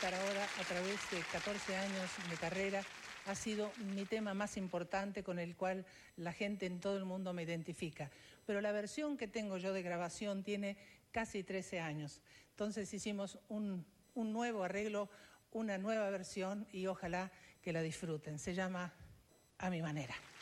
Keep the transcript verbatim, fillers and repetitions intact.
Cantar ahora, a través de catorce años de carrera, ha sido mi tema más importante con el cual la gente en todo el mundo me identifica. Pero la versión que tengo yo de grabación tiene casi trece años. Entonces hicimos un, un nuevo arreglo, una nueva versión y ojalá que la disfruten. Se llama A mi manera.